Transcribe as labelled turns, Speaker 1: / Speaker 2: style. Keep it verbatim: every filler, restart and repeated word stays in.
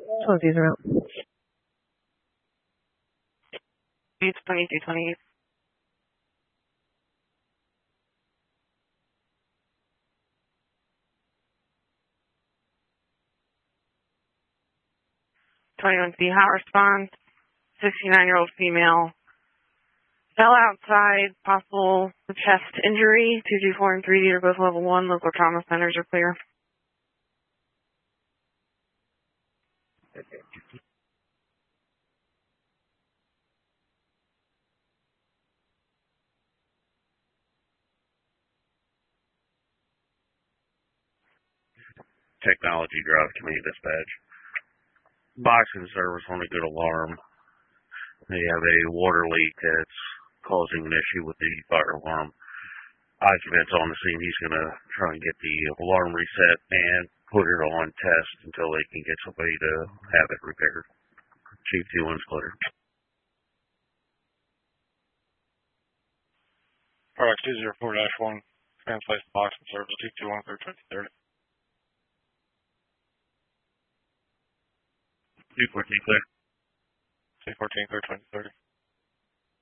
Speaker 1: Close user out.
Speaker 2: It's twenty-two twenty-eight. twenty-one C, hot response, sixty-nine-year-old female. Fell outside, possible chest injury. two two four and three D are both level one. Local trauma centers are clear.
Speaker 3: Technology drive community dispatch. Boxing service on a good alarm. They have a water leak that's causing an issue with the fire alarm. Occupant's on the scene. He's going to try and get the alarm reset and put it on test until they can get somebody to have it repaired. Chief two one's clear.
Speaker 4: Product two zero four dash one, translate boxing service Chief two one, clear twenty thirty.
Speaker 3: two fourteen clear.
Speaker 4: two fourteen, clear twenty thirty.